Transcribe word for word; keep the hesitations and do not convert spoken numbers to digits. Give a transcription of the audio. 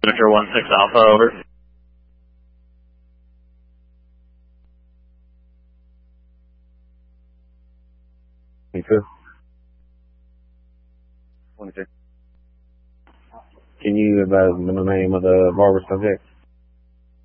Victor one six Alpha, over. twenty-two. twenty-two. Can you advise the middle name of the barber subject?